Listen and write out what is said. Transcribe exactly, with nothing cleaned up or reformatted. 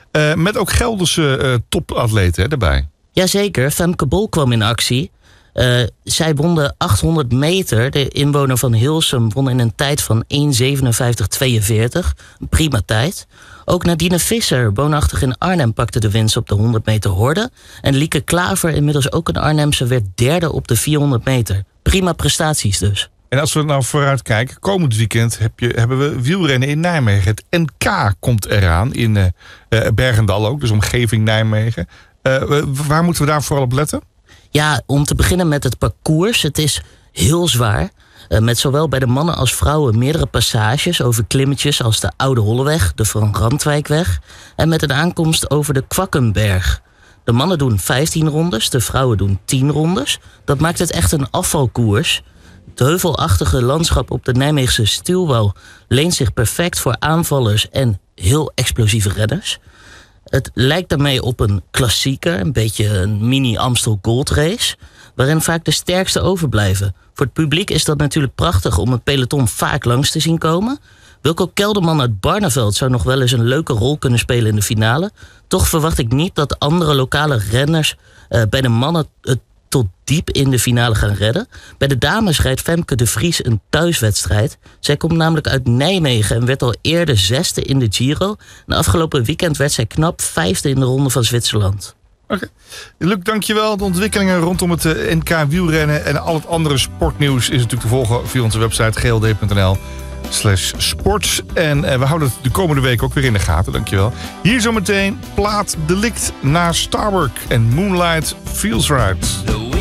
Uh, met ook Gelderse uh, topatleten hè, daarbij. Jazeker, Femke Bol kwam in actie. Uh, zij won de achthonderd meter. De inwoner van Hilsum won in een tijd van één zevenenvijftig tweeënveertig. Een prima tijd. Ook Nadine Visser, woonachtig in Arnhem, pakte de winst op de honderd meter horde. En Lieke Klaver, inmiddels ook een Arnhemse, werd derde op de vierhonderd meter. Prima prestaties dus. En als we nou vooruit kijken, komend weekend heb je, hebben we wielrennen in Nijmegen. Het N K komt eraan in uh, uh, Bergendal ook, dus omgeving Nijmegen. Uh, waar moeten we daar vooral op letten? Ja, om te beginnen met het parcours. Het is heel zwaar. Uh, met zowel bij de mannen als vrouwen meerdere passages over klimmetjes als de Oude Holleweg, de Van Randwijkweg. En met een aankomst over de Kwakkenberg. De mannen doen vijftien rondes, de vrouwen doen tien rondes. Dat maakt het echt een afvalkoers. Het heuvelachtige landschap op de Nijmeegse stuwwal leent zich perfect voor aanvallers en heel explosieve renners. Het lijkt daarmee op een klassieker, een beetje een mini-Amstel Gold Race, waarin vaak de sterkste overblijven. Voor het publiek is dat natuurlijk prachtig om het peloton vaak langs te zien komen. Wilco Kelderman uit Barneveld zou nog wel eens een leuke rol kunnen spelen in de finale. Toch verwacht ik niet dat andere lokale renners uh, bij de mannen het tot diep in de finale gaan redden. Bij de dames rijdt Femke de Vries een thuiswedstrijd. Zij komt namelijk uit Nijmegen en werd al eerder zesde in de Giro. En afgelopen weekend werd zij knap vijfde in de Ronde van Zwitserland. Oké. Okay. Luc, dankjewel. De ontwikkelingen rondom het uh, N K wielrennen en al het andere sportnieuws is natuurlijk te volgen via onze website g l d punt n l slash sports. En uh, we houden het de komende week ook weer in de gaten. Dankjewel. Hier zometeen Plaat Delict naar Starwork en Moonlight Feels Right.